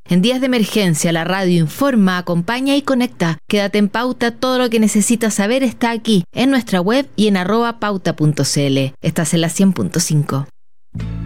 En días de emergencia, la radio informa, acompaña y conecta. Quédate en Pauta, todo lo que necesitas saber está aquí, en nuestra web y en @pauta.cl. Estás en la 100.5.